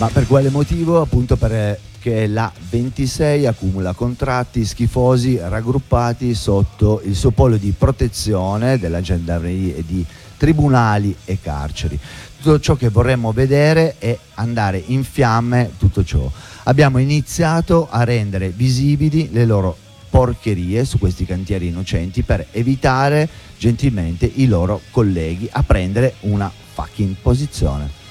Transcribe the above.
Ma per quale motivo? Appunto perché la 26 accumula contratti schifosi raggruppati sotto il suo polo di protezione della gendarmeria e di tribunali e carceri. Tutto ciò che vorremmo vedere è andare in fiamme tutto ciò. Abbiamo iniziato a rendere visibili le loro porcherie su questi cantieri innocenti per evitare gentilmente i loro colleghi a prendere una fucking posizione.